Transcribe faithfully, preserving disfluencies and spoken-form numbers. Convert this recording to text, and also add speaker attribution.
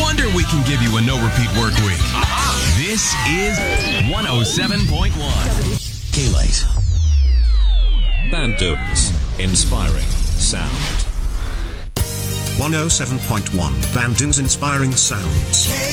Speaker 1: wonder we can give you a no-repeat work week. This is one oh seven point one.
Speaker 2: K-Lite.
Speaker 3: Bandung's Inspiring Sound.
Speaker 4: one oh seven point one Bandung's Inspiring Sounds.